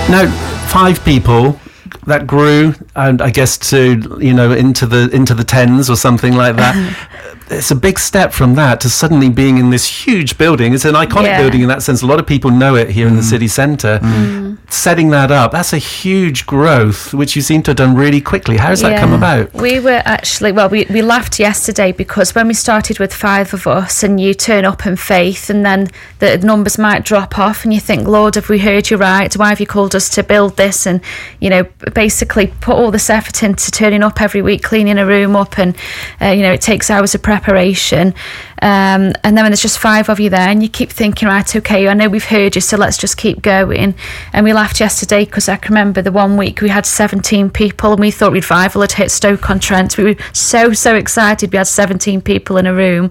Now, 5 people that grew, and I guess to into the tens or something like that. It's a big step from that to suddenly being in this huge building. It's an iconic building in that sense. A lot of people know it here in the city centre. Setting that up, that's a huge growth, which you seem to have done really quickly. How has that come about? We were actually, we laughed yesterday because when we started with 5 of us and you turn up in faith and then the numbers might drop off and you think, Lord, have we heard you right? Why have you called us to build this? And, basically put all this effort into turning up every week, cleaning a room up and, it takes hours of preparation. And then when there's just 5 of you there and you keep thinking, right, okay, I know we've heard you, so let's just keep going. And we laughed yesterday because I can remember the one week we had 17 people and we thought revival had hit Stoke-on-Trent. We were so excited we had 17 people in a room.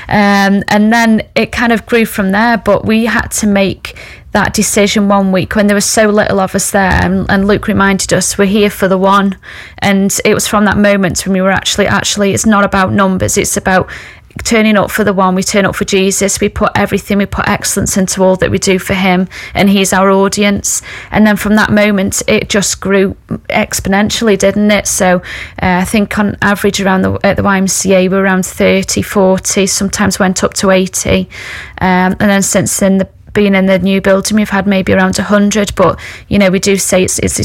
And then it kind of grew from there, but we had to make that decision one week when there was so little of us there, and Luke reminded us we're here for the one. And it was from that moment when we were actually it's not about numbers, it's about turning up for the one. We turn up for Jesus, we put excellence into all that we do for him, and he's our audience. And then from that moment it just grew exponentially, didn't it? So I think on average at the YMCA we're around 30, 40, sometimes went up to 80, and then since then being in the new building we've had maybe around 100. But we do say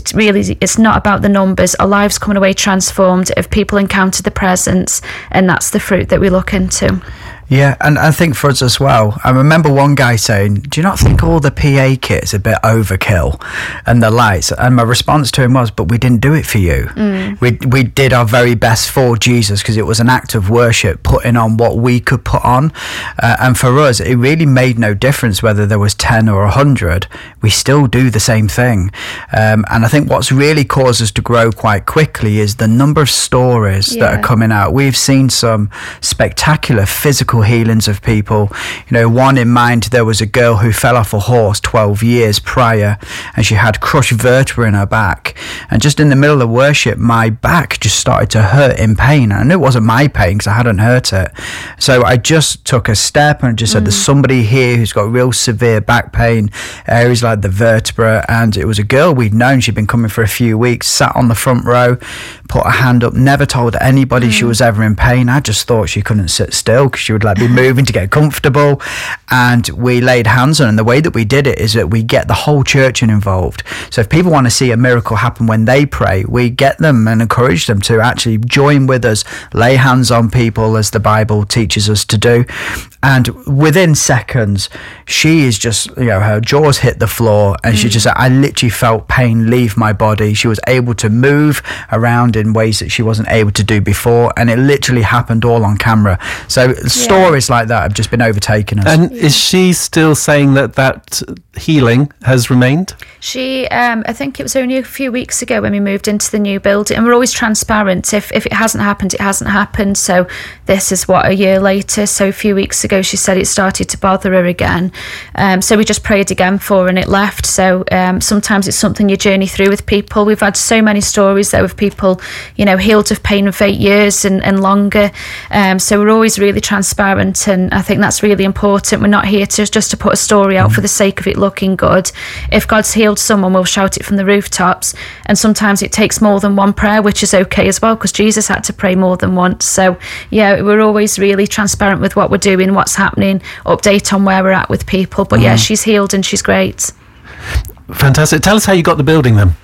it's not about the numbers. Our lives coming away transformed if people encounter the presence, and that's the fruit that we look into. Yeah, and I think for us as well, I remember one guy saying, do you not think all the PA kit's a bit overkill and the lights? And my response to him was, but we didn't do it for you. We did our very best for Jesus because it was an act of worship, putting on what we could put on. And for us, it really made no difference whether there was 10 or 100. We still do the same thing. And I think what's really caused us to grow quite quickly is the number of stories that are coming out. We've seen some spectacular physical healings of people. One in mind, there was a girl who fell off a horse 12 years prior and she had crushed vertebra in her back, and just in the middle of worship my back just started to hurt in pain. I knew it wasn't my pain because I hadn't hurt it, so I just took a step and just said, there's somebody here who's got real severe back pain, areas like the vertebra. And it was a girl we'd known, she'd been coming for a few weeks, sat on the front row, put her hand up, never told anybody she was ever in pain. I just thought she couldn't sit still because she would be moving to get comfortable. And we laid hands on her, and the way that we did it is that we get the whole church involved. So if people want to see a miracle happen when they pray, we get them and encourage them to actually join with us, lay hands on people as the Bible teaches us to do. And within seconds, she is just, her jaws hit the floor, and she just said, I literally felt pain leave my body. She was able to move around in ways that she wasn't able to do before, and it literally happened all on camera. So stories like that have just been overtaking us. And is she still saying that healing has remained? She, I think it was only a few weeks ago when we moved into the new building, and we're always transparent. If it hasn't happened, it hasn't happened. So this is a year later. So a few weeks ago, she said it started to bother her again. So we just prayed again for her and it left. So sometimes it's something you journey through with people. We've had so many stories there of people, healed of pain for 8 years and longer. So we're always really transparent, and I think that's really important. We're not here just to put a story out for the sake of it looking good. If God's healed someone, we'll shout it from the rooftops, and sometimes it takes more than one prayer, which is okay as well, because Jesus had to pray more than once. So we're always really transparent with what we're doing, what's happening, update on where we're at with people. But she's healed and she's great. Fantastic. Tell us how you got the building then.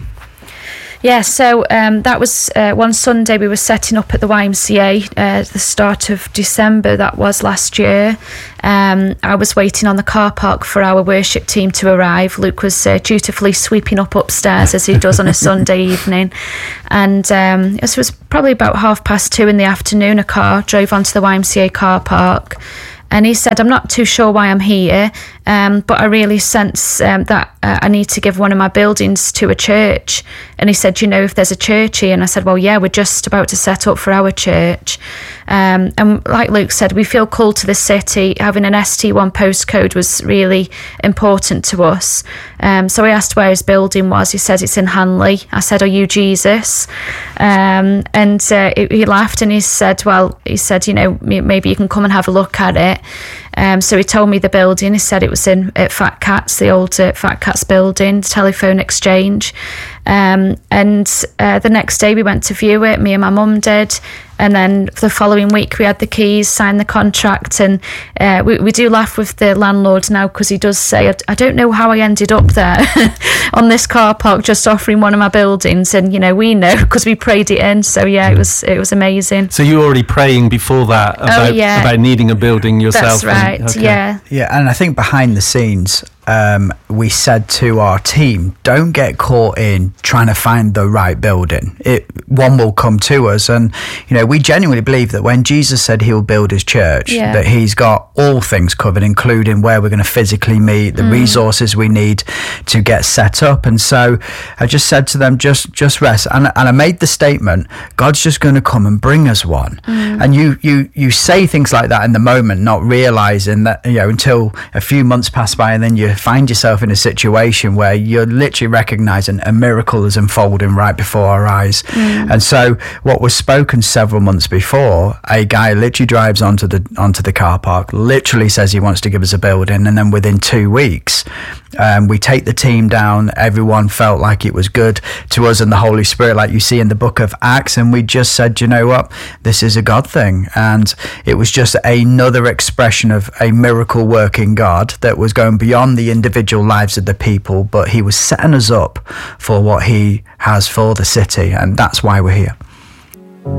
Yeah, so that was one Sunday we were setting up at the YMCA at the start of December, that was last year. I was waiting on the car park for our worship team to arrive. Luke was dutifully sweeping up upstairs as he does on a Sunday evening. And it was probably about 2:30 in the afternoon, a car drove onto the YMCA car park. And he said, I'm not too sure why I'm here, but I really sense that I need to give one of my buildings to a church. And he said, if there's a church here? And I said, well, yeah, we're just about to set up for our church. And like Luke said, we feel called to the city. Having an ST1 postcode was really important to us. So I asked where his building was. He said it's in Hanley. I said, are you Jesus? And he laughed and he said, maybe you can come and have a look at it. So he told me the building. He said it was at Fat Cats, the old Fat Cats building, Telephone Exchange. And the next day we went to view it, me and my mum did. And then the following week we had the keys, signed the contract, and we do laugh with the landlord now because he does say, I don't know how I ended up there on this car park just offering one of my buildings, and we know because we prayed it in. So yeah, it was amazing. So you were already praying before that about needing a building yourself. That's right. Okay. Yeah. And I think behind the scenes, we said to our team, don't get caught in trying to find the right building. One will come to us. And, we genuinely believe that when Jesus said he'll build his church, that he's got all things covered, including where we're going to physically meet, the resources we need to get set up. And so I just said to them, just rest. And I made the statement, God's just going to come and bring us one. And you say things like that in the moment, not realizing that, until a few months pass by, and then you find yourself in a situation where you're literally recognizing a miracle is unfolding right before our eyes. And so what was spoken several months before, a guy literally drives onto the car park, literally says he wants to give us a building, and then within 2 weeks we take the team down. Everyone felt like it was good to us and the Holy Spirit, like you see in the book of Acts, and we just said, you know what, this is a God thing. And it was just another expression of a miracle working God that was going beyond the individual lives of the people, but he was setting us up for what he has for the city, and that's why we're here.